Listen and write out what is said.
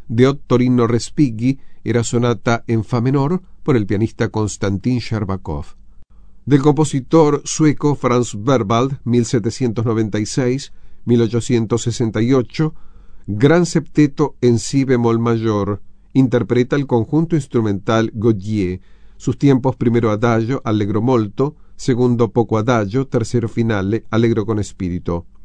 de Ottorino Respighi era sonata en fa menor por el pianista Konstantin Sherbakov. Del compositor sueco Franz Berwald, 1796-1868, Gran Septeto en si bemol mayor, interpreta el conjunto instrumental Gaudier, sus tiempos primero adagio, allegro molto, segundo poco adagio, tercero finale, allegro con spirito.